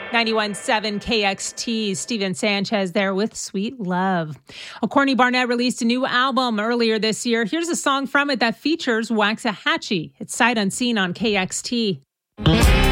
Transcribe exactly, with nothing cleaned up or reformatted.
ninety-one point seven K X T, Steven Sanchez there with Sweet Love. Well, Corny Barnett released a new album earlier this year. Here's a song from it that features Waxahachie. It's Sight Unseen on K X T.